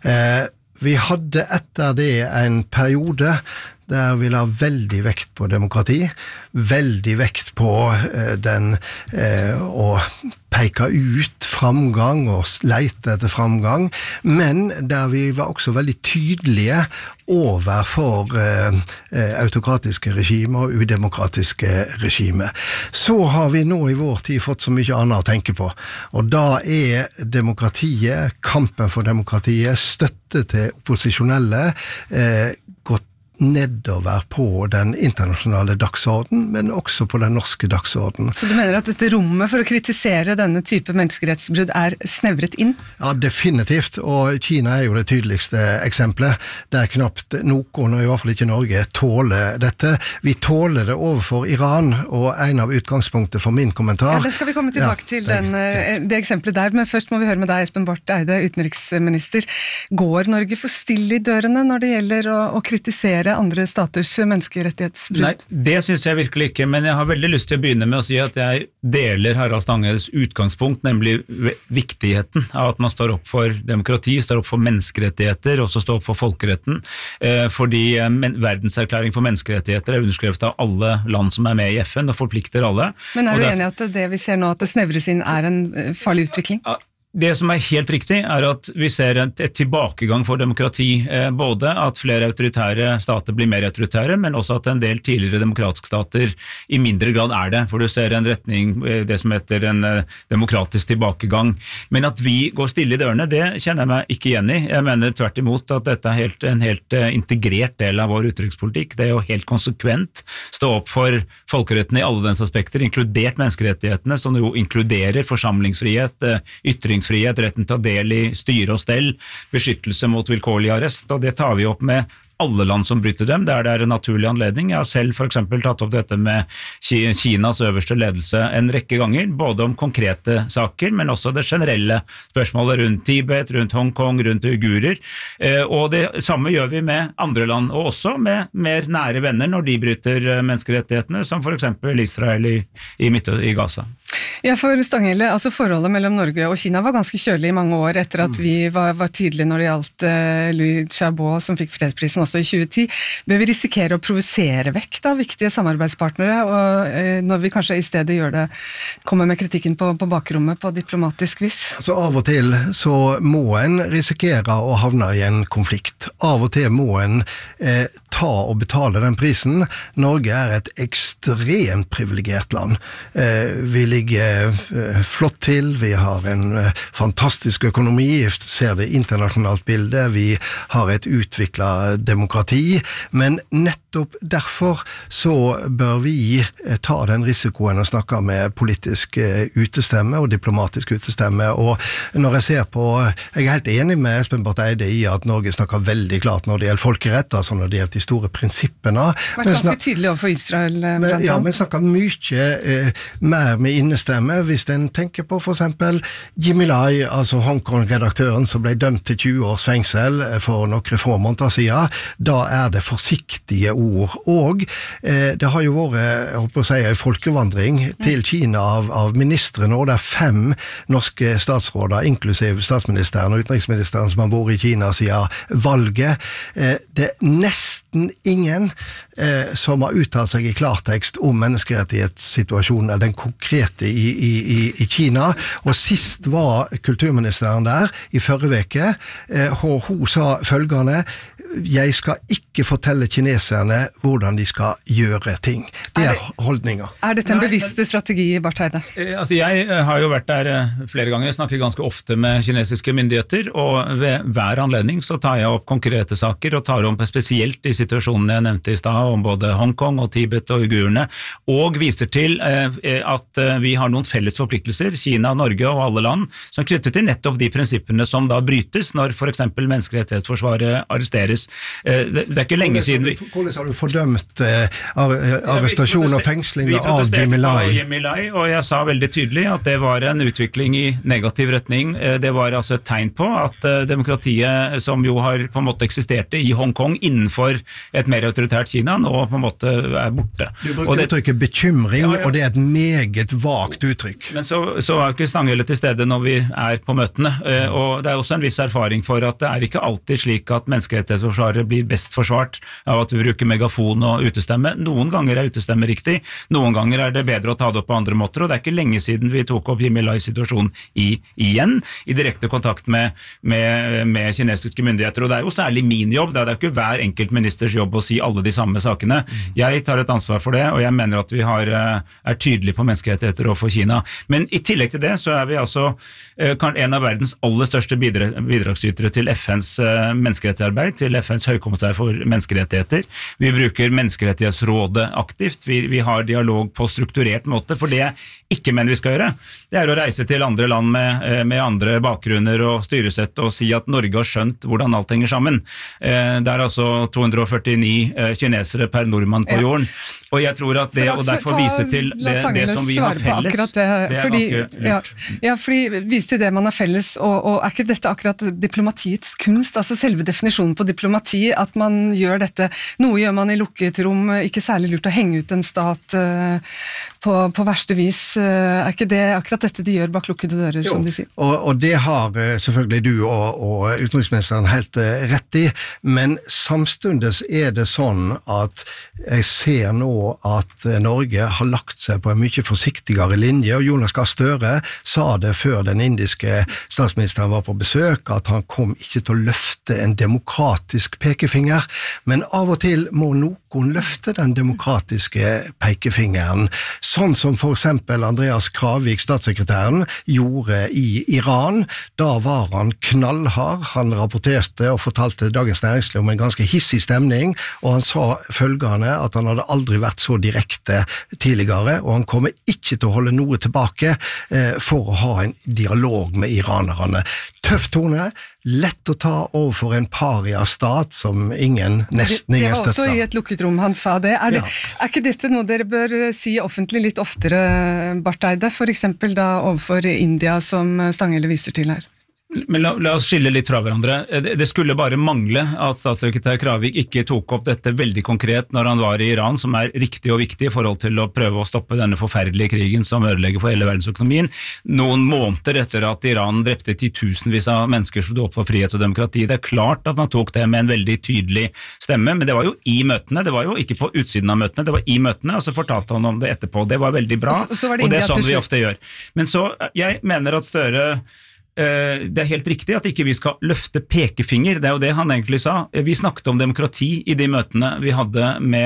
Vi hadde etter det en periode der vi la veldig vekt på demokrati, veldig vekt på å peke ut framgang og lete etter framgang, men der vi var også veldig tydelige overfor autokratiske regimer og udemokratiske regimer. Så har vi nå i vår tid fått så mye annet å tenke på, og da demokratiet, kampen for demokratiet, støtte til opposisjonelle, gått nedover på den internasjonale dagsorden, men også på den norske dagsorden. Så du mener at dette rommet for å kritisere denne type menneskerettsbrudd snevret inn? Ja, definitivt, og Kina jo det tydeligste eksempelet, der knapt noen, og i hvert fall ikke Norge, tåler dette. Vi tåler det overfor Iran, og en av utgangspunktet for min kommentar... Ja, det skal vi komme tilbake til, det eksempelet der, men først må vi høre med deg, Espen Barth Eide, utenriksminister. Går Norge for stille i dørene når det gjelder å kritisere andre staters menneskerettighetsbrudd? Nei, det synes jeg virkelig ikke, men jeg har veldig lyst til å begynne med å si at jeg deler Harald Stanghelles utgangspunkt, nemlig viktigheten av at man står opp for demokrati, står opp for menneskerettigheter, og så står opp for folkeretten, fordi verdenserklæring for menneskerettigheter underskrevet av alle land som med i FN, og forplikter alle. Men du enig at det vi ser nå, at det snevres inn, en farlig utvikling? Det som helt riktig at vi ser et tilbakegang for demokrati, både at flere autoritære stater blir mer autoritære, men også at en del tidligere demokratiske stater i mindre grad det, for du ser en retning, det som heter en demokratisk tilbakegang. Men at vi går stille i dørene, det kjenner jeg meg ikke igjen i. Jeg mener tvert imot at dette en helt integrert del av vår utenrikspolitikk. Det å helt konsekvent stå opp for folkeretten i alle dens aspekter, inkludert menneskerettighetene, som jo inkluderer forsamlingsfrihet, ytringsfrihet, retten til å del i styre og stell, beskyttelse mot vilkårlig arrest, og det tar vi opp med alle land som bryter dem, der det en naturlig anledning. Jeg har selv for eksempel tatt opp dette med Kinas øverste ledelse en rekke ganger, både om konkrete saker, men også det generelle spørsmålet rundt Tibet, rundt Hongkong, rundt uigurer, og det samme gjør vi med andre land, og også med mer nære venner når de bryter menneskerettighetene, som for eksempel Israel i Gaza. Ja, for Stanghelle, altså forholdet mellom Norge og Kina var ganske kjølig i mange år etter at vi var tydelige når det gjaldt Louis Xiaobo som fikk fredsprisen også i 2010. Bør vi risikere å provosere vekk da, viktige samarbeidspartnere, og når vi kanskje i stedet kommer med kritikken på bakrommet på diplomatisk vis? Altså av og til så må en risikere å havne i en konflikt. Av og til må en ta og betale den prisen. Norge et ekstremt privilegert land. Vi ligger flott til, vi har en fantastisk økonomi, vi ser det internasjonalt bilde, vi har et utviklet demokrati, men nettopp derfor så bør vi ta den risikoen og snakke med politisk utestemme og diplomatisk utestemme, og når jeg ser på, jeg helt enig med Espen Barth Eide i at Norge snakker veldig klart når det gjelder folkerett, altså når det gjelder de store prinsippene. Vært ganske tydelig overfor Israel, blant annet. Ja, men snakker mye mer med innestemme, hvis en tenker på for eksempel Jimmy Lai, altså Hongkong-redaktøren som ble dømt til 20 års fengsel for noen få måneder siden, da det forsiktige ord, og det har jo vært, jeg håper å si, en folkevandring til Kina av ministre nå, det 5 norske statsråder, inklusiv statsministeren og utenriksministeren som har vært i Kina siden valget. Det nesten ingen som har uttalt seg i klartekst om menneskerettighetssituasjonen, den konkrete i Kina, og sist var kulturministeren der i forrige veke, og hun sa følgende: jeg skal ikke fortelle kineserne hvordan de skal gjøre ting. Det holdninger. Dette en bevisst strategi, Barth Eide? Altså jeg har jo vært der flere ganger, jeg snakker ganske ofte med kinesiske myndigheter, og ved hver anledning så tar jeg opp konkrete saker, og tar om spesielt de situasjonene jeg nevnte i sted, om både Hongkong og Tibet og uigurene, og viser til at vi har noen felles forpliktelser, Kina, Norge og alle land, som knyttet til nettopp de prinsippene som da brytes når for eksempel menneskerettighetsforsvaret arresteres. annerledes. Det ikke lenge siden vi... Hvordan har du fordømt arrestasjon og fengsling av Jimmy Lai? Og jeg sa veldig tydelig at det var en utvikling i negativ retning. Det var altså et tegn på at demokratiet, som jo har på en måte eksisterte i Hongkong innenfor et mer autoritært Kina, nå på en måte borte. Du bruker uttrykket bekymring, og det et meget vagt uttrykk. Men så var ikke Stanghelle til stede når vi på møtene, og det også en viss erfaring for at det ikke alltid slik at menneskerettighetsforsvarere blir best forsvart av at vi bruker megafon og utestemme. Noen ganger utestemme riktig, noen ganger det bedre å ta det opp på andre måter, og det ikke lenge siden vi tok opp Jimmy Lais situasjon igjen, i direkte kontakt med kinesiske myndigheter, og det jo særlig min jobb, det ikke hver enkelt ministers jobb å si alle de samme sakene. Jeg tar et ansvar for det, og jeg mener at vi tydelige på menneskerettigheter overfor Kina. Men i tillegg til det, så vi altså en av verdens aller største bidragsytere til FNs menneskerettighetsarbeid, til FNs høykommissær for menneskerettigheter. Vi bruker menneskerettighetsrådet aktivt, vi har dialog på strukturert måte, for det ikke mener vi skal gjøre. Det å reise til andre land med andre bakgrunner og styresett og si at Norge har skjønt hvordan alt henger sammen. Det altså 249 kinesere per nordmann på jorden, og jeg tror at det, og derfor vise til det som vi har felles, det ganske lurt. Ja, fordi vise til det man har felles, og ikke dette akkurat diplomatiets kunst, altså selve definisjonen på diplomati, at man gjør dette, noe gjør man i lukket rom, ikke særlig lurt å henge ut en stat på verste vis, ikke det akkurat dette de gjør bak lukkede dører, som de sier? Og det har selvfølgelig du og utenriksministeren helt rett i, men samstundes det sånn at jeg ser nå at Norge har lagt seg på en mye forsiktigere linje, og Jonas Gahr Støre sa det før den indiske statsministeren var på besøk, at han kom ikke til å løfte en demokratisk pekefinger, men av og til må noen løfte den demokratiske pekefingeren, sånn som for eksempel Andreas Kravik, statssekretæren, gjorde i Iran. Da var han knallhard, han rapporterte og fortalte Dagens Næringsliv om en ganske hissig stemning, og han sa følgende at han hadde aldri vært så direkte tidligere, og han kommer ikke til å holde noe tilbake for å ha en dialog med iranerne. Tøff tone, lett å ta overfor en paria-stat som nesten ingen støtter. Det var også i et lukket rom han sa det. Ikke dette noe dere bør si offentlig litt oftere, Barth Eide, for eksempel da overfor India, som Stanghelle viser til her? Men la oss skille litt fra hverandre. Det skulle bare mangle at statssekretær Kravik ikke tok opp dette veldig konkret når han var i Iran, som riktig og viktig i forhold til å prøve å stoppe denne forferdelige krigen som ødelegger for hele verdensøkonomien. Noen måneder etter at Iran drepte titusenvis av mennesker som sto opp for frihet og demokrati. Det klart at man tok det med en veldig tydelig stemme, men det var jo i møtene, det var jo ikke på utsiden av møtene, det var i møtene, og så fortalte han om det etterpå. Det var veldig bra, og det sånn vi ofte gjør. Men så, jeg mener at Støre det helt riktig at ikke vi skal løfte pekefinger, det jo det han egentlig sa. Vi snakket om demokrati i de møtene vi hadde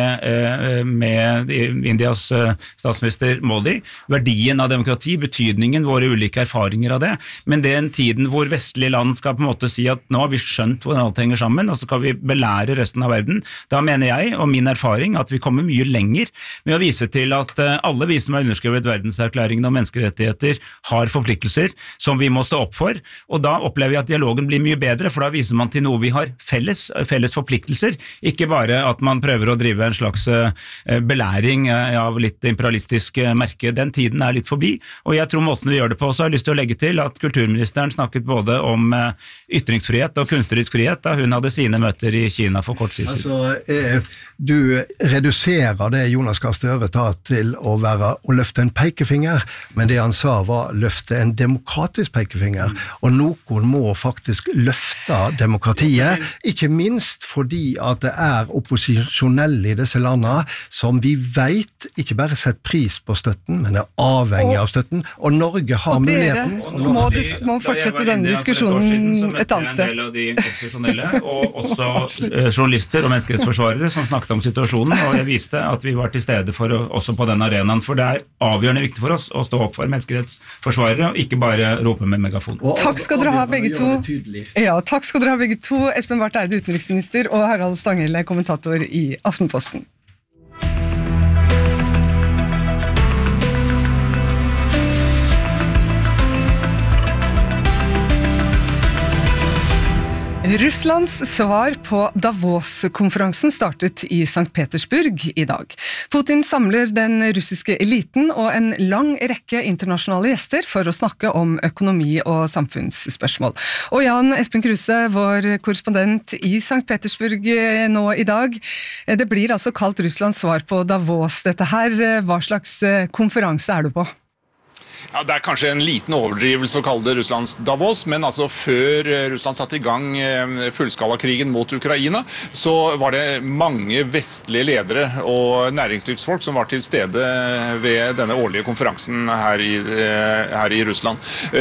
med Indias statsminister Modi, verdien av demokrati, betydningen, våre ulike erfaringer av det, men den tiden hvor vestlige land skal på en måte si at nå har vi skjønt hvordan alt henger sammen, og så skal vi belære resten av verden, da mener jeg, og min erfaring, at vi kommer mye lenger med å vise til at alle vi som har underskrevet verdenserklæringen om menneskerettigheter har forpliktelser som vi må stå opp for, og da opplever vi at dialogen blir mye bedre, for da viser man til noe vi har felles forpliktelser, ikke bare at man prøver å drive en slags belæring av litt imperialistisk merke. Den tiden litt forbi, og jeg tror måten vi gjør det på, så har jeg lyst til å legge til at kulturministeren snakket både om ytringsfrihet og kunstnerisk frihet da hun hadde sine møter i Kina for kort tid siden. Altså, du reduserer det Jonas Gahr Støre tar til å løfte en pekefinger, men det han sa var løfte en demokratisk pekefinger. Og noen må faktisk løfte demokratiet, ikke minst fordi at det opposisjonelle i disse landene som vi vet ikke bare setter pris på støtten, men avhengig av støtten, og Norge har muligheten. Og dere må fortsette denne diskusjonen et annet sted. En del av de opposisjonelle, og også journalister og menneskerettsforsvarere som snakket om situasjonen, og jeg viste at vi var til stede også på den arenaen, for det avgjørende viktig for oss å stå opp for menneskerettsforsvarere, og ikke bare rope med megafon. Takk skal dere ha begge to. Ja, takk skal dere ha begge to. Espen Barth Eide, utenriksminister, og Harald Stanghelle, kommentator i Aftenposten. Russlands svar på Davos-konferansen startet i St. Petersburg i dag. Putin samler den russiske eliten og en lang rekke internasjonale gjester for å snakke om økonomi og samfunnsspørsmål. Og Jan Espen Kruse, vår korrespondent i St. Petersburg nå i dag. Det blir altså kalt Russlands svar på Davos. Dette her, hva slags konferanse er du på? Ja, det kanskje en liten overdrivelse å kalle det Russlands Davos, men altså før Russland satte i gang fullskalakrigen mot Ukraina, så var det mange vestlige ledere og næringslivsfolk som var til stede ved denne årlige konferansen her i Russland.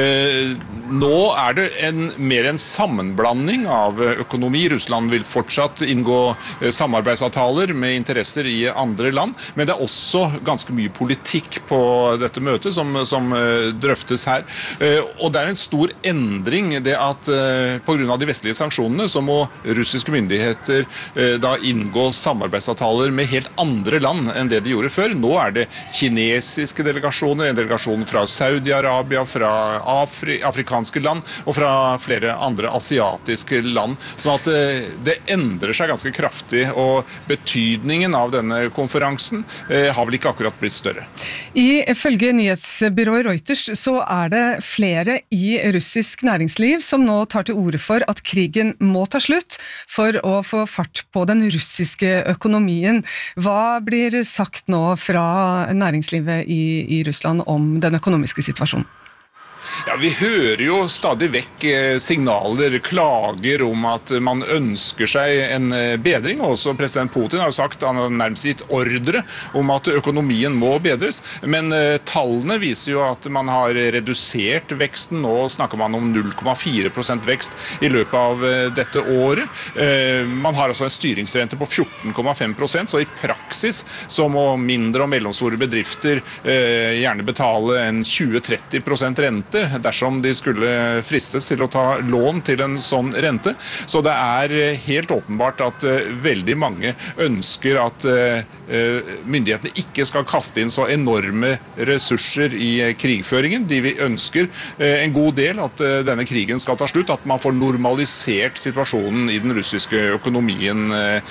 Nå er det mer en sammenblanding av økonomi. Russland vil fortsatt inngå samarbeidsavtaler med interesser i andre land, men det er også ganske mye politikk på dette møtet som drøftes her. Og det er en stor endring det at på grunn av de vestlige sanksjonene så må russiske myndigheter da inngå samarbeidsavtaler med helt andre land enn det de gjorde før. Nå er det kinesiske delegasjoner, en delegasjon fra Saudi-Arabia, fra afrikanske land og fra flere andre asiatiske land. Så at det endrer seg ganske kraftig, og betydningen av denne konferansen har vel ikke akkurat blitt større. Ifølge nyhetsbyrået Reuters så er det flere i russisk næringsliv som nå tar til orde for at krigen må ta slutt for å få fart på den russiske økonomien. Hva blir sagt nå fra næringslivet i Russland om den økonomiske situasjonen? Ja, vi hører jo stadig vekk signaler, klager om at man ønsker seg en bedring. Også president Putin har sagt, han har nærmest gitt ordre om at økonomien må bedres. Men tallene viser jo at man har redusert veksten. Nå snakker man om 0,4% vekst i løpet av dette året. Man har altså en styringsrente på 14,5%, så i praksis så må mindre og mellomstore bedrifter gjerne betale en 20-30% rente dersom de skulle fristes til å ta lån til en sånn rente. Så det er helt åpenbart at veldig mange ønsker at myndighetene ikke skal kaste inn så enorme ressurser i krigføringen. De ønsker en god del at denne krigen skal ta slutt, at man får normalisert situasjonen i den russiske økonomien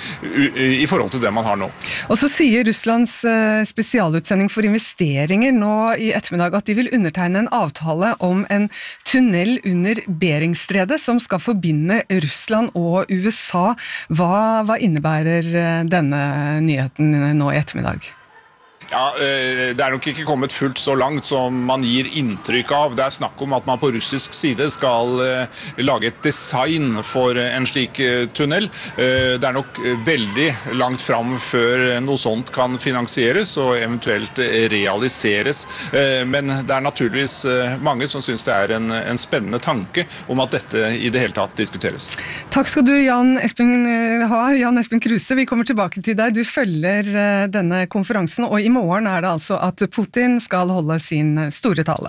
i forhold til det man har nå. Og så sier Russlands spesialutsending for investeringer nå i ettermiddag at de vil undertegne en avtale om en tunnel under Beringstredet som skal forbinde Russland og USA. Hva innebærer denne nyheten nå i ettermiddag? Ja, det er nok ikke kommet fullt så langt som man gir inntrykk av. Det er snakk om at man på russisk side skal lage et design for en slik tunnel. Det er nok veldig langt fram før noe sånt kan finansieres og eventuelt realiseres. Men det er naturligvis mange som synes det er en spennende tanke om at dette i det hele tatt diskuteres. Takk skal du, Jan Espen Kruse. Vi kommer tilbake til deg. Du følger denne konferansen, og i morgen er det altså at Putin skal holde sin store tale.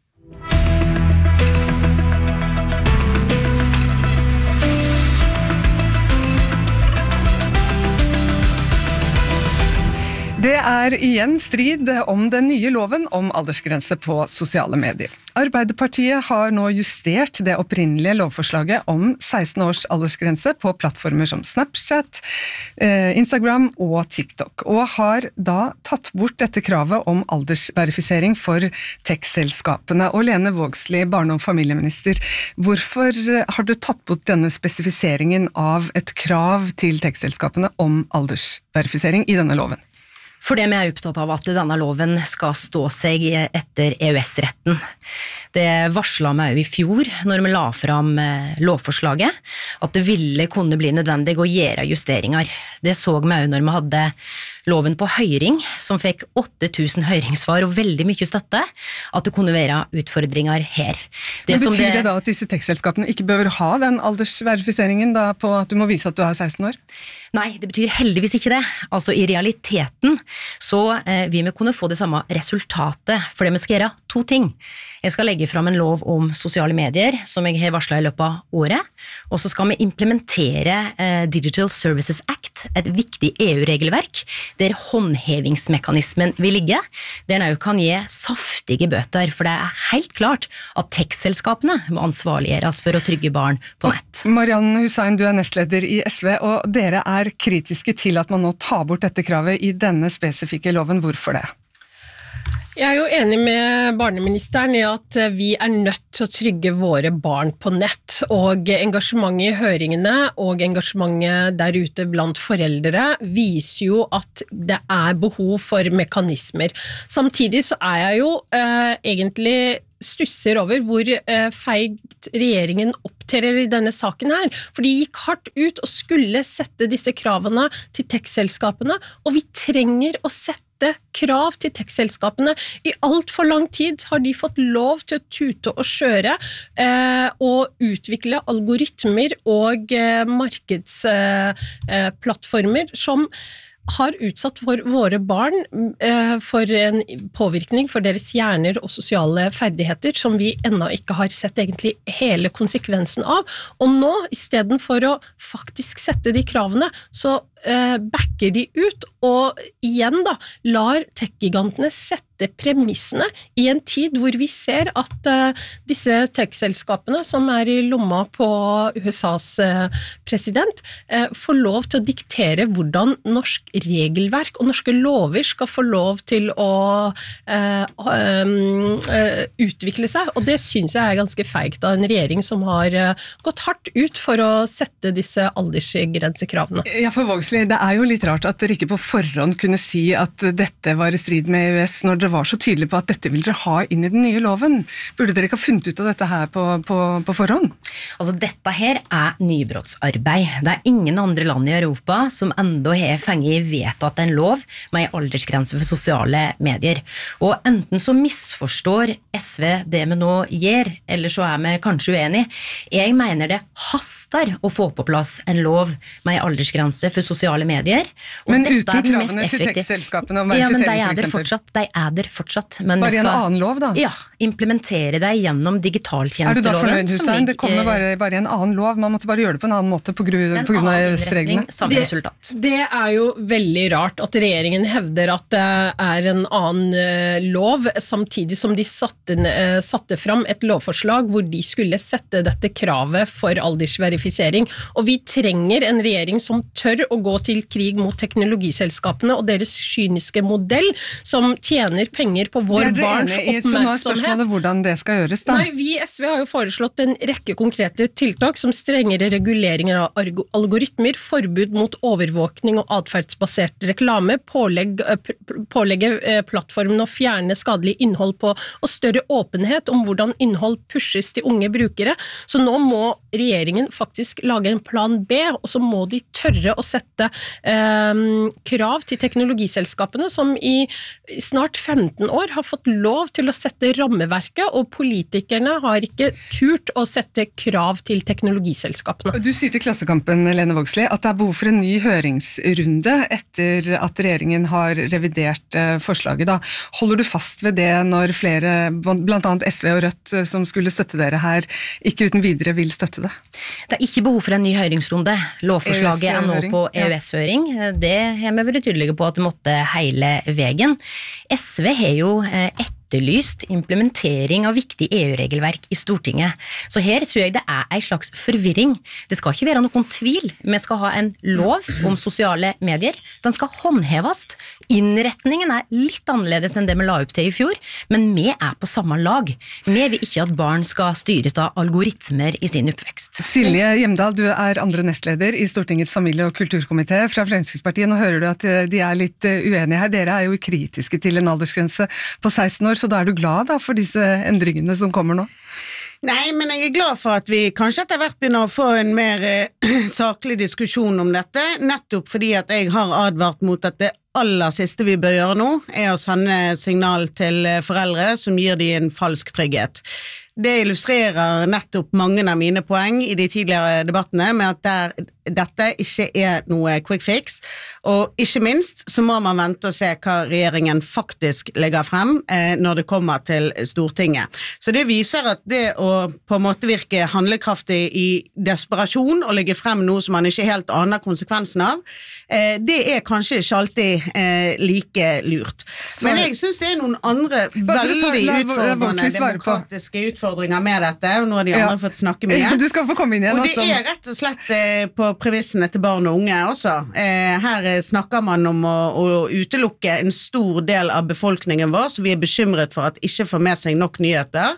Det er igjen strid om den nye loven om aldersgrense på sosiale medier. Arbeiderpartiet har nå justert det opprinnelige lovforslaget om 16 års aldersgrense på plattformer som Snapchat, Instagram og TikTok, og har da tatt bort dette kravet om aldersverifisering for tech-selskapene. Og Lene Vågslid, barne- og familieminister, hvorfor har du tatt bort denne spesifiseringen av et krav til tech-selskapene om aldersverifisering i denne loven? Fordi vi er opptatt av at denne loven skal stå seg etter EØS-retten. Det varslet vi jo i fjor, når vi la fram lovforslaget, at det ville kunne bli nødvendig å gjøre justeringer. Det så vi jo når vi hadde loven på høring, som fikk 8000 høringssvar og veldig mye støtte, at det kunne være utfordringer her. Men betyr det da at disse tech-selskapene ikke behøver ha den aldersverifiseringen da på at du må vise at du er 16 år? Nei, det betyr heldigvis ikke det. Altså i realiteten så vil vi kunne få det samme resultatet, fordi vi skal gjøre 2 ting. Jeg skal legge fram en lov om sosiale medier, som jeg har varslet i løpet av året, og så skal vi implementere Digital Services Act, et viktig EU-regelverk, der håndhevingsmekanismen vil ligge, der den også kan gi saftige bøter, for det helt klart at tech-selskapene må ansvarliggjøres for å trygge barn på nett. Mariann Hussein, du nestleder i SV, og dere kritiske til at man nå tar bort dette kravet i denne spesifikke loven. Hvorfor det? Jeg jo enig med barneministeren i at vi nødt til å trygge våre barn på nett, og engasjementet i høringene og engasjementet der ute blant foreldre viser jo at det behov for mekanismer. Samtidig så jeg jo egentlig stusser over hvor feigt regjeringen opptrer i denne saken her, for de gikk hardt ut og skulle sette disse kravene til tech-selskapene, og vi trenger å sette krav til tech-selskapene. I alt for lang tid har de fått lov til å tute og kjøre og utvikle algoritmer og markedsplattformer som har utsatt for våre barn for en påvirkning for deres hjerner og sosiale ferdigheter som vi ennå ikke har sett egentlig hele konsekvensen av. Og nå, i stedet for å faktisk sette de kravene, så backer de ut, og igjen da, lar tech-gigantene sette premissene i en tid hvor vi ser at disse tech-selskapene som i lomma på USAs president får lov til å diktere hvordan norsk regelverk og norske lover skal få lov til å utvikle seg, og det synes jeg ganske feigt av en regjering som har gått hardt ut for å sette disse aldersgrensekravene. Ja, for Vågslid, det jo litt rart at dere ikke på forhånd kunne si at dette var i strid med EØS når dere var så tydelige på at dette vil dere ha inn i den nye loven. Burde dere ikke ha funnet ut av dette her på forhånd? Altså, dette her nybrottsarbeid. Det ingen andre land i Europa som enda har fengt vedtatt en lov med en aldersgrense for sosiale medier. Og enten så misforstår SV det vi nå gjør, eller så vi kanskje uenige. Jeg mener det haster å få på plass en lov med en aldersgrense for sosiale medier. Og men uten kravene til tech-selskapene om verifisering for eksempel? De der fortsatt. Men bare en annen lov da? Ja, implementere det gjennom digitaltjenesteloven. Du da fornøyd, Hussein? Det kommer bare en annen lov, man måtte bare gjøre det på en annen måte på grunn av EØS-reglene. Samme resultat. Det jo veldig rart at regjeringen hevder at det en annen lov, samtidig som de satte fram et lovforslag hvor de skulle sette dette kravet for aldersverifisering. Og vi trenger en regjering som tør å gå til krig mot teknologiselskapene og deres kyniske modell som tjener penger på vår barns oppmerksomhet. Så nå spørsmålet hvordan det skal gjøres da? Nei, vi i SV har jo foreslått en rekke konkrete tiltak som strengere reguleringer av algoritmer, forbud mot overvåkning og adferdsbasert reklame, pålegge plattformen å fjerne skadelig innhold på, og større åpenhet om hvordan innhold pushes til unge brukere. Så nå må regjeringen faktisk lage en plan B, og så må de tørre å sette krav til teknologiselskapene som i snart 15 år har fått lov til å sette rammeverket, og politikerne har ikke turt å sette krav til teknologiselskapene. Du sier til Klassekampen, Lene Vågslid, at det behov for en ny høringsrunde etter at regjeringen har revidert forslaget. Da. Holder du fast ved det når flere, blant annet SV og Rødt, som skulle støtte dere her, ikke uten videre vil støtte det? Det ikke behov for en ny høringsrunde. Lovforslaget nå på EØS-høring. Det har vi vært tydelige på at det måtte hele veien. SV har jo etterlyst implementering av viktig EU-regelverk i Stortinget. Så her tror jeg det en slags forvirring. Det skal ikke være noen tvil. Vi skal ha en lov om sosiale medier. Den skal håndheves. Innretningen litt annerledes enn det vi la opp til i fjor, men vi på samme lag. Vi vil ikke at barn skal styres av algoritmer i sin oppvekst. Silje Hjemdal, du andre nestleder i Stortingets familie- og kulturkomité fra Fremskrittspartiet. Nå hører du at de litt uenige her. Dere jo kritiske til en aldersgrense på 16 år, så da du glad da for disse endringene som kommer nå? Nei, men jeg glad for at vi kanskje etter hvert begynner å få en mer saklig diskusjon om dette, nettopp fordi at jeg har advart mot at det aller siste vi bør gjøre nå, å sende signal til foreldre som gir dem en falsk trygghet. det illustrerer nettopp mange av mine poeng i de tidligere debattene, med at dette ikke noe quick fix, og ikke minst så må man vente og se hva regjeringen faktisk legger frem når det kommer til Stortinget. Så det viser at det å på en måte virke handlekraftig i desperasjon og legge frem noe som man ikke helt aner konsekvensen av, det kanskje ikke alltid like lurt. Men jeg synes det noen andre veldig utfordrende demokratiske utfordringer med dette, og nå har de andre fått snakke mye. Du skal få komme inn igjen. Og det rett og slett på premissene til barn og unge også. Her snakker man om å utelukke en stor del av befolkningen vår, så vi bekymret for at ikke får med seg nok nyheter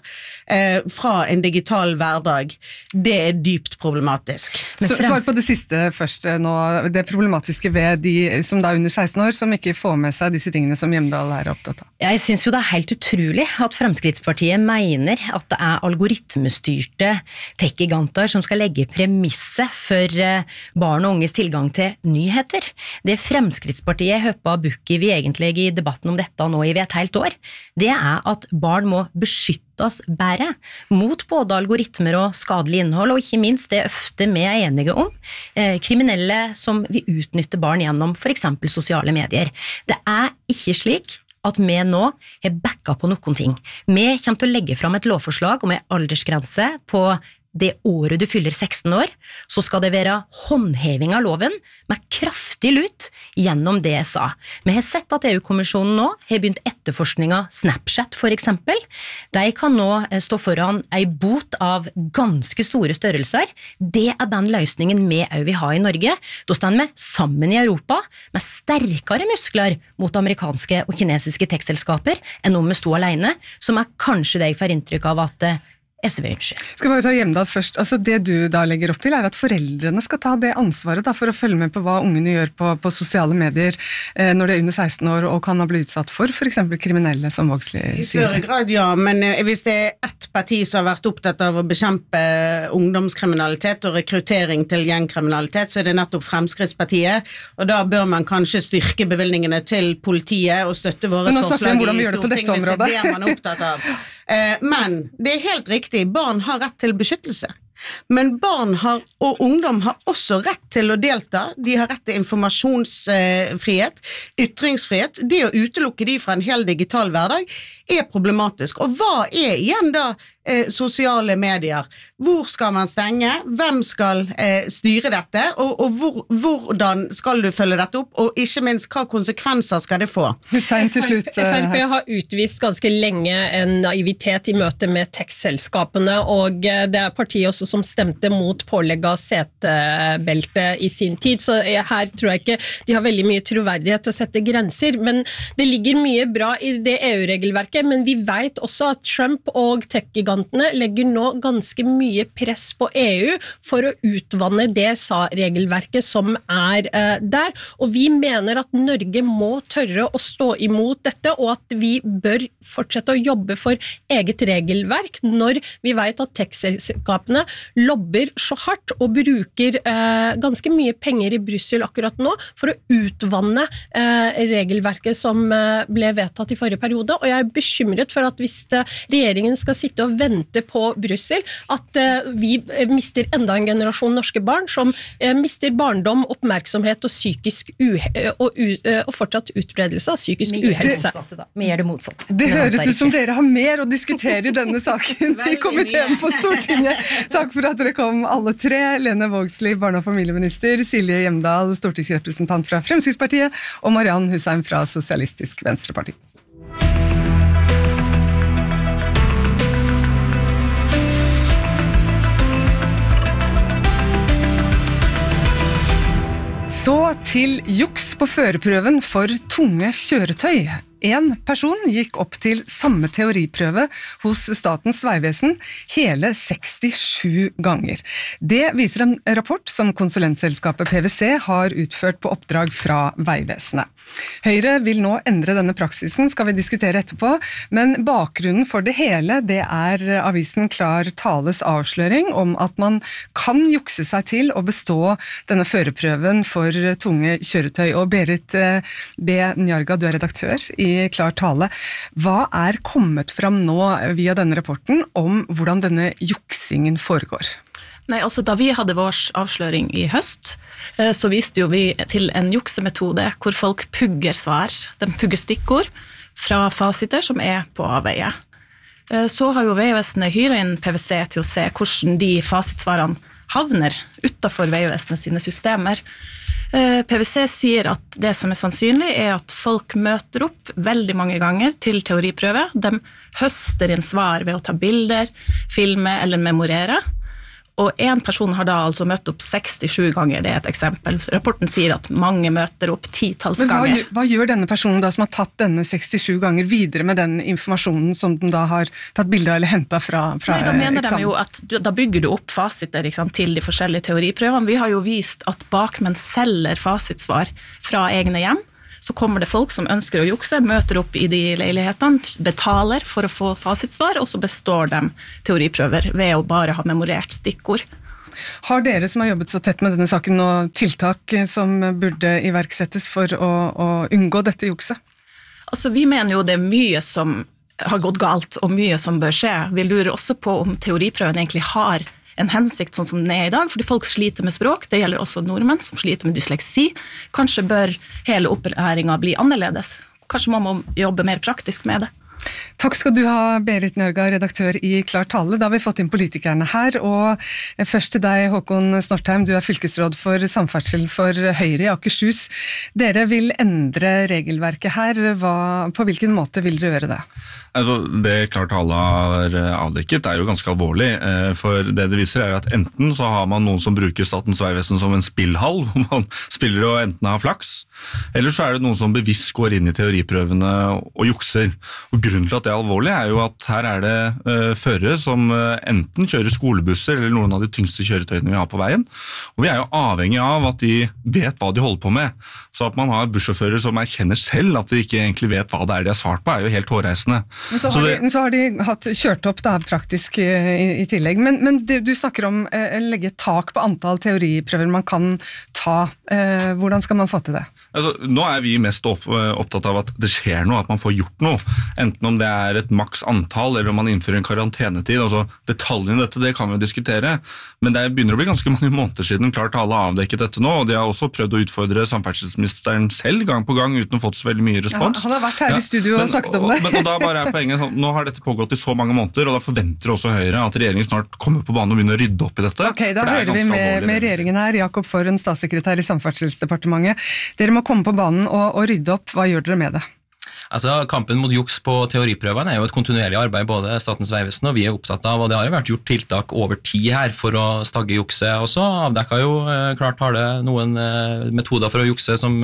fra en digital hverdag. Det dypt problematisk. Svar på det siste først nå, det problematiske ved de som da er under 16 år, som ikke får med seg disse tingene som Hjemdal er opptatt av. Jeg synes jo det helt utrolig at Fremskrittspartiet mener at det algoritmestyrte tech-giganter som skal legge premisset for barn og unges tilgang til nyheter. Det Fremskrittspartiet høppa bukki vi egentlig i debatten om dette nå i et helt år, det at barn må beskyttes bedre mot både algoritmer og skadelig innhold, og ikke minst det ofte vi enige om, kriminelle som vil utnytte barn gjennom for eksempel sosiale medier. Det ikke slik at vi nå har backa på noen ting. Vi kommer til å legge fram et lovforslag om en aldersgrense på det året du fyller 16 år, så skal det være håndheving av loven med kraftig lut gjennom DSA. Vi har sett at EU-kommisjonen nå har begynt etterforskning av Snapchat for eksempel. De kan nå stå foran en bot av ganske store størrelser. Det den løsningen vi også vil ha i Norge. Da står vi sammen i Europa med sterkere muskler mot amerikanske og kinesiske tech-selskaper enn om vi sto alene, som kanskje det jeg får inntrykk av at SV ønsker. Skal bare ta Hjemdal først. Altså det du da legger opp til at foreldrene skal ta det ansvaret da, for å følge med på hva ungene gjør på sosiale medier når de under 16 år og kan ha blitt utsatt for eksempel kriminelle, som Vågslid sier. I større grad, ja, men hvis det ett parti som har vært opptatt av å bekjempe ungdomskriminalitet og rekruttering til gjengkriminalitet, så det nettopp Fremskrittspartiet, og da bør man kanskje styrke bevilgningene til politiet og støtte våre forslag i Stortinget hvis det det man er opptatt av. Men det helt riktig, barn har rett til beskyttelse. Men barn og ungdom har også rett til å delta, de har rett til informasjonsfrihet, ytringsfrihet, det å utelukke de fra en hel digital hverdag problematisk. Og hva igjen da sosiale medier? Hvor skal man stenge? Hvem skal styre dette? Og hvordan skal du følge dette opp? Og ikke minst, hva konsekvenser skal det få? Hussein til slutt. FrP har utvist ganske lenge en naivitet i møte med tech-selskapene, og det partiet også som stemte mot pålegg av setebelte i sin tid, så her tror jeg ikke de har veldig mye troverdighet til å sette grenser, men det ligger mye bra i det EU-regelverket, men vi vet også at Trump og tech-gigantene legger nå ganske mye press på EU for å utvanne DSA-regelverket som der, og vi mener at Norge må tørre å stå imot dette, og at vi bør fortsette å jobbe for eget regelverk når vi vet at tech-selskapene lobber så hardt og bruker ganske mye penger i Brussel akkurat nå for å utvanne regelverket som ble vedtatt i forrige periode, og jeg bekymret for at hvis regjeringen skal sitte og vente på Brussel, at vi mister enda en generasjon norske barn som mister barndom, oppmerksomhet og psykisk og fortsatt utbredelse av psykisk uhelse. Vi gjør det motsatt. Det høres ut som dere har mer å diskutere i denne saken i komiteen på Stortinget. Takk for at dere kom alle tre. Lene Vågslid, barne- og familieminister, Silje Hjemdal, stortingsrepresentant fra Fremskrittspartiet, og Mariann Hussein fra Sosialistisk Venstreparti. Så til juks på førerprøven for tunge kjøretøy. En person gikk opp til samme teoriprøve hos Statens Vegvesen hele 67 ganger. Det viser en rapport som konsulentselskapet PwC har utført på oppdrag fra Vegvesenet. Høyre vil nå endre denne praksisen, skal vi diskutere etterpå, men bakgrunnen for det hele, det avisen Klar Tales avsløring om at man kan jukse seg til å bestå denne førerprøven for tunge kjøretøy. Og Berit B. Njarga, du redaktør i i Klar Tale. Hva kommet fram nå via denne rapporten om hvordan denne juksingen foregår? Nei, altså da vi hadde vår avsløring i høst, så viste jo vi til en juksemetode hvor folk pugger svar, de pugger stikkord fra fasiter som på avveie. Så har jo Vegvesenet hyret inn PwC til å se hvordan de fasitsvarene havner utenfor Vegvesenet sine systemer. PwC sier at det som sannsynlig at folk møter opp veldig mange ganger til teoriprøve. De høster inn svar ved å ta bilder, filme eller memorere. Og en person har da altså møtt opp 67 ganger, det et eksempel. Rapporten sier at mange møter opp 10-talls ganger. Men hva gjør denne personen da som har tatt denne 67 ganger videre med den informasjonen som den da har tatt bilde av eller hentet fra Nei, da mener de jo at da bygger du opp fasiter til de forskjellige teoriprøvene. Vi har jo vist at bakmenn selger fasitsvar fra egne hjem. Så kommer det folk som ønsker å jukse, møter opp i de leilighetene, betaler for å få fasitsvar, og så består de teoriprøver ved å bare ha memorert stikkord. Har dere som har jobbet så tett med denne saken noen tiltak som burde iverksettes for å unngå dette jukset? Altså, vi mener jo det mye som har gått galt, og mye som bør skje. Vi lurer også på om teoriprøven egentlig har en hensikt sånn som den i dag, fordi folk sliter med språk, det gjelder også nordmenn som sliter med dysleksi. Kanskje bør hele opplæringen bli annerledes. Kanskje man må jobbe mer praktisk med det. Takk skal du ha, Berit Njørga, redaktør i Klar Tale. Da har vi fått inn politikerne her, og først til deg, Håkon Snortheim, du fylkesråd for samferdsel for Høyre i Akershus. Dere vil endre regelverket her. På hvilken måte vil dere gjøre det? Altså, det Klar Tale har avdekket jo ganske alvorlig, for det viser at enten så har man noen som bruker Statens Vegvesen som en spillhall, hvor man spiller og enten har flaks, eller så det noen som bevisst går inn i teoriprøvene og jukser. Og grunnen til at det alvorlig jo at her det førere som enten kjører skolebusser eller noen av de tyngste kjøretøyene vi har på veien, og vi jo avhengig av at de vet hva de holder på med. Så at man har bussjåfører som erkjenner selv at de ikke egentlig vet hva det de har svart på, jo helt hårreisende. Men så har de hatt kjørt opp da, praktisk i tillegg. Men du snakker om å legge tak på antall teoriprøver man kan ta. Hvordan skal man få til det? Altså, nå vi mest opptatt av at det skjer noe, at man får gjort noe. Enten om det et maks antall, eller om man innfører en karantenetid. Altså, detaljene i dette, det kan vi jo diskutere. Men det begynner å bli ganske mange måneder siden Klar Tale avdekket dette nå, og de har også prøvd å utfordre samferdselsministeren selv gang på gang, uten å få så veldig mye respons. Ja, han har vært her i studio og sagt om det. Og da bare poenget, sånn, nå har dette pågått i så mange måneder, og da forventer også Høyre at regjeringen snart kommer på banen og begynner å rydde opp i dette. Ok, da hører vi med regjeringen her, Jakob Forhen, statssekretær i Samferdselsdepartementet. Dere må komme på banen og rydde opp. Hva gjør dere med det? Altså, kampen mot juks på teoriprøvene jo et kontinuerlig arbeid både Statens Vegvesen og vi opptatt av, og det har jo vært gjort tiltak over tid her for å stagge jukse. Og så avdekket jo Klart Tale noen metoder for å jukse som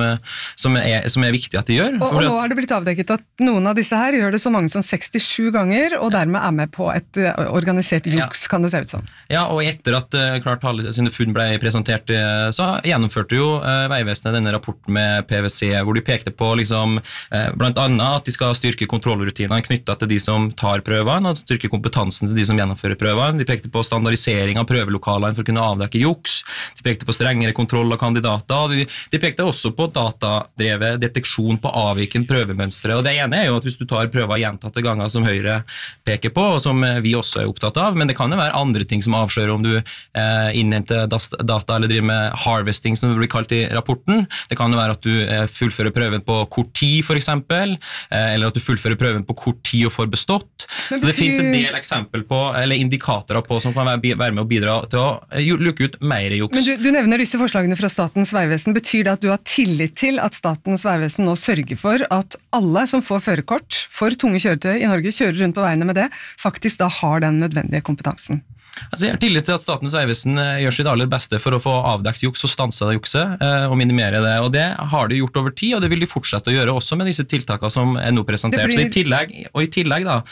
viktig at de gjør. Og nå har det blitt avdekket at noen av disse her gjør det så mange som 67 ganger, og dermed med på et organisert juks, kan det se ut som. Ja, og etter at Klart Tale sine funn ble presentert, så gjennomførte jo Vegvesenet denne rapporten med PwC, hvor de pekte på liksom, blant annet at de skal styrke kontrollrutinene knyttet til de som tar prøvene, og styrke kompetansen til de som gjennomfører prøvene. De pekte på standardisering av prøvelokalene for å kunne avdekke juks. De pekte på strengere kontroll av kandidater. De pekte også på datadrevet deteksjon på avvikende prøvemønstre. Og det ene jo at hvis du tar prøver gjentatte ganger som Høyre peker på, og som vi også opptatt av, men det kan jo være andre ting som avslører om du innhenter data eller driver med harvesting, som det blir kalt i rapporten. Det kan jo være at du fullfører prøven på kort tid, for eksempel, eller at du fullfører prøven på kort tid og får bestått. Så det finnes en del eksempel på, eller indikatorer på, som kan være med å bidra til å lukke ut mer juks. Men du nevner disse forslagene fra Statens Vegvesen. Betyr det at du har tillit til at Statens Vegvesen nå sørger for at alle som får førerkort for tunge kjøretøy i Norge, kjører rundt på veiene med det, faktisk da har den nødvendige kompetansen? Altså, jeg har tillit til at Statens Vegvesen gjør sitt aller beste for å få avdekt juks og stanse det jukset og minimere det, og det har de gjort over tid, og det vil de fortsette å gjøre også med disse tiltakene som nå presentert. Så i tillegg da,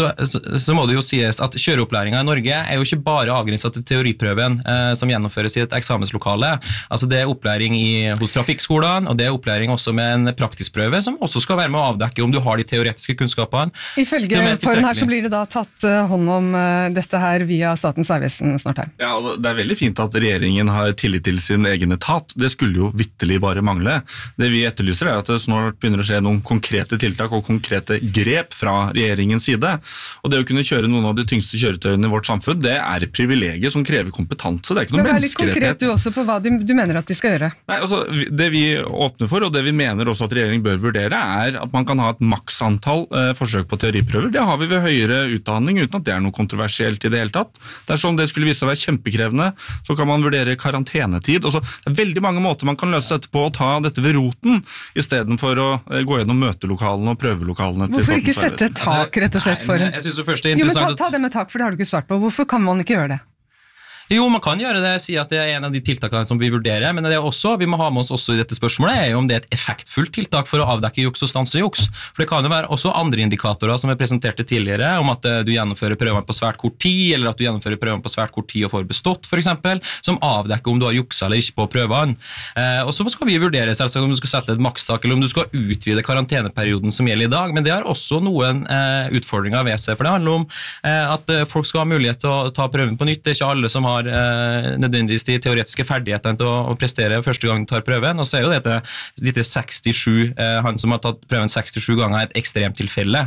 så må det jo sies at kjøreopplæringen i Norge jo ikke bare avgrenset til teoriprøven som gjennomføres i et eksamenslokale. Altså det opplæring hos trafikkskolene, og det opplæring også med en praktisk prøve som også skal være med å avdekke om du har de teoretiske kunnskapene. Ifølge Forhen her så blir det da tatt hånd om dette her via Statens vegvesen snart her. Ja, det veldig fint at regjeringen har tillit til sin egen etat. Det skulle jo vitterlig bare mangle. Det vi etterlyser at det snart begynner å skje noen konkrete tiltak og konkrete grep fra regjeringens side. Og det å kunne kjøre noen av de tyngste kjøretøyene i vårt samfunn, det et privilegium som krever kompetanse. Det ikke noe menneskerettighet. Men vær litt konkret du også på hva du mener at de skal gjøre. Nei, altså, det vi åpner for, og det vi mener også at regjeringen bør vurdere, at man kan ha et maksantall forsøk på teoriprøver. Det har vi ved høyere utdanning, uten at det noe kontroversielt i det hele tatt. Dersom det skulle vise seg å være kjempekrevende, så kan man vurdere karantenetid. Det veldig mange måter man kan løse dette på, å ta dette ved roten, i stedet for å gå gjennom møtelokalene og prøvelokalene. Hvorfor ikke sette tak, rett og slett, for jeg synes jo først det interessant. Jo, men ta det med tak, for det har du ikke svart på. Hvorfor kan man ikke gjøre det? Jo, man kan gjøre det, si at det en av de tiltakene som vi vurderer, men det også, vi må ha med oss også i dette spørsmålet, jo om det et effektfullt tiltak for å avdekke juks og stanse juks. For det kan jo være også andre indikatorer som presenterte tidligere, om at du gjennomfører prøvene på svært kort tid, eller at du gjennomfører prøvene på svært kort tid og får bestått, for eksempel, som avdekker om du har juksa eller ikke på prøvene. Og så skal vi vurdere selvsagt om du skal sette et makstak, eller om du skal utvide karanteneperioden som gjelder i dag, men det har også noen utfordringer ved seg, for det handler om at folk skal ha mulighet til å ta prøven på nytt. Det ikke alle som har nødvendigvis de teoretiske ferdighetene til å prestere første gang de tar prøven, og så jo dette 67, han som har tatt prøven 67 ganger, et ekstremt tilfelle.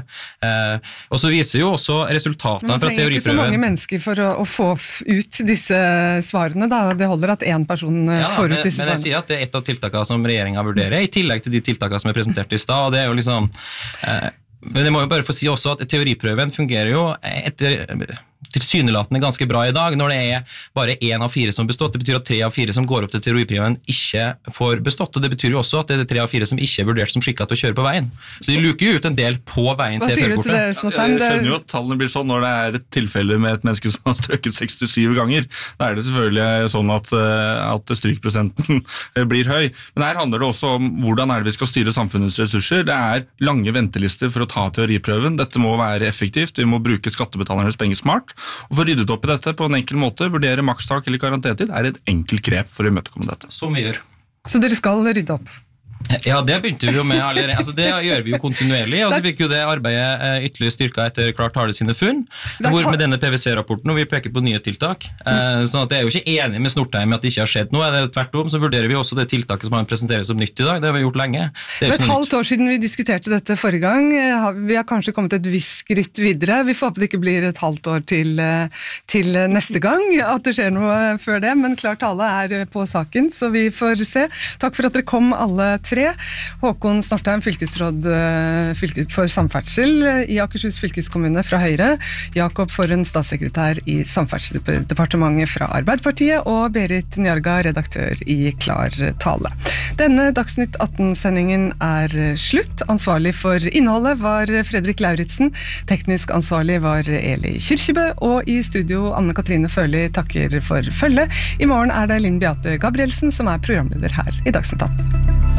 Og så viser jo også resultatene fra teoriprøven. Man trenger ikke så mange mennesker for å få ut disse svarene, da. Det holder at en person får ut disse svarene. Men jeg sier at det et av tiltakene som regjeringen vurderer, i tillegg til de tiltakene som presentert i stad, og det jo liksom men jeg må jo bare få si også at teoriprøven fungerer jo tilsynelatende ganske bra i dag, når det bare 1 av 4 som bestått. Det betyr at 3 av 4 som går opp til teoriprøven ikke får bestått, og det betyr jo også at det 3 av 4 som ikke vurdert som skikket til å kjøre på veien. Så de luker jo ut en del på veien til førerkortet. Hva sier du til det, Snåtheim? Jeg skjønner jo at tallene blir sånn når det et tilfelle med et menneske som har strøket 67 ganger. Da det selvfølgelig sånn at strykprosenten blir høy. Men her handler det også om hvordan det vi skal styre samfunnets ressurser. Det lange ventelister for å ta teoriprøven. Dette må være effektivt. Vi må bruke skattebetalernes penger smart. Og for å rydde opp i dette på en enkel måte, vurdere makstak eller karantenetid, et enkelt grep for å imøtekomme dette. Som vi gjør. Så dere skal rydde opp? Ja, det begynte vi jo med allerede. Altså, det gjør vi jo kontinuerlig, og så fikk jo det arbeidet ytterligere styrket etter Klar Tale sine funn, hvor med denne PVC-rapporten, og vi peker på nye tiltak. Sånn at jeg jo ikke enig med Snåtheim at det ikke har skjedd noe. Tvert om, så vurderer vi også det tiltaket som han presenterer som nytt i dag. Det har vi gjort lenge. Det et halvt år siden vi diskuterte dette forrige gang. Vi har kanskje kommet et visst skritt videre. Vi får håpe det ikke blir et halvt år til neste gang, at det skjer noe før det, men Klar Tale på saken, så vi får se. Takk for at dere kom alle 3. Håkon Snåtheim, fylkesråd for samferdsel i Akershus fylkeskommune fra Høyre, Jakob Forhen, statssekretær i Samferdselsdepartementet fra Arbeiderpartiet, og Berit Njarga, redaktør i Klar Tale. Denne Dagsnytt 18-sendingen slutt. Ansvarlig for innholdet var Fredrik Lauritsen, teknisk ansvarlig var Eli Kyrkjebø, og i studio Anne Katrine Førli takker for følge. I morgen det Linn Beate Gabrielsen som programleder her i Dagsnytt 18.